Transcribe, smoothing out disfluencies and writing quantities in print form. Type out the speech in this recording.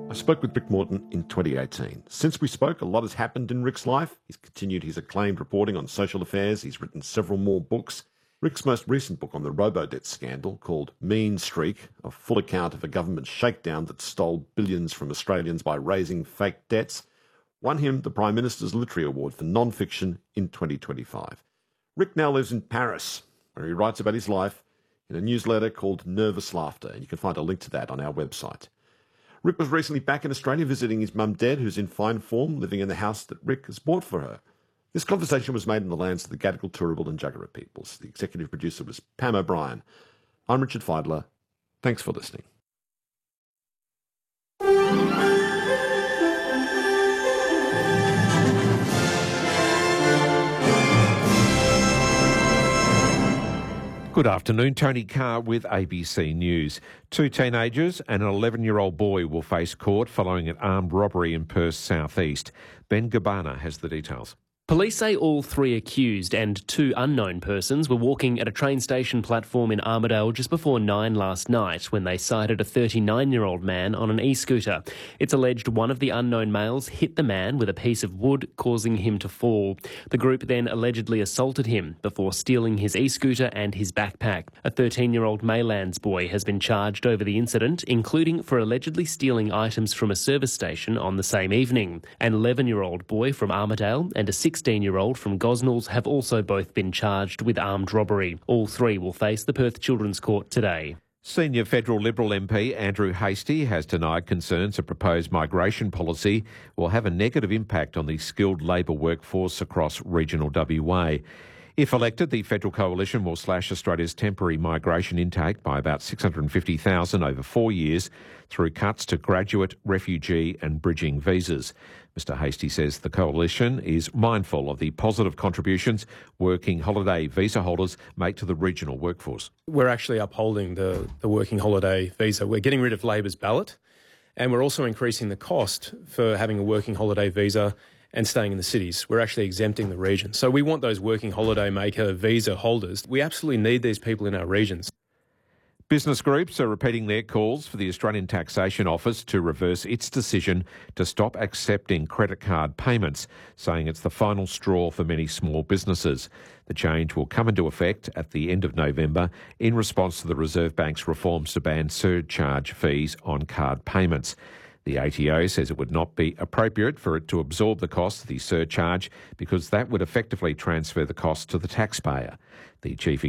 I spoke with Rick Morton in 2018. Since we spoke, a lot has happened in Rick's life. He's continued his acclaimed reporting on social affairs. He's written several more books. Rick's most recent book on the robo-debt scandal, called Mean Streak, a full account of a government shakedown that stole billions from Australians by raising fake debts, won him the Prime Minister's Literary Award for non-fiction in 2025. Rick now lives in Paris, where he writes about his life in a newsletter called Nervous Laughter, and you can find a link to that on our website. Rick was recently back in Australia visiting his mum Deb, who's in fine form, living in the house that Rick has bought for her. This conversation was made in the lands of the Gadigal, Turrbal and Jagera peoples. The executive producer was Pam O'Brien. I'm Richard Feidler. Thanks for listening. Good afternoon, Tony Carr with ABC News. Two teenagers and an 11-year-old boy will face court following an armed robbery in Perth's southeast. Ben Gabbana has the details. Police say all three accused and two unknown persons were walking at a train station platform in Armidale just before 9 last night when they sighted a 39-year-old man on an e-scooter. It's alleged one of the unknown males hit the man with a piece of wood, causing him to fall. The group then allegedly assaulted him before stealing his e-scooter and his backpack. A 13-year-old Maylands boy has been charged over the incident, including for allegedly stealing items from a service station on the same evening. An 11-year-old boy from Armidale and a 16-year-old from Gosnells have also both been charged with armed robbery. All three will face the Perth Children's Court today. Senior federal Liberal MP Andrew Hastie has denied concerns a proposed migration policy will have a negative impact on the skilled labour workforce across regional WA. If elected, the federal coalition will slash Australia's temporary migration intake by about 650,000 over 4 years through cuts to graduate, refugee and bridging visas. Mr Hastie says the coalition is mindful of the positive contributions working holiday visa holders make to the regional workforce. We're actually upholding the working holiday visa. We're getting rid of Labor's ballot, and we're also increasing the cost for having a working holiday visa and staying in the cities. We're actually exempting the region. So we want those working holiday maker visa holders. We absolutely need these people in our regions. Business groups are repeating their calls for the Australian Taxation Office to reverse its decision to stop accepting credit card payments, saying it's the final straw for many small businesses. The change will come into effect at the end of November in response to the Reserve Bank's reforms to ban surcharge fees on card payments. The ATO says it would not be appropriate for it to absorb the cost of the surcharge because that would effectively transfer the cost to the taxpayer. The Chief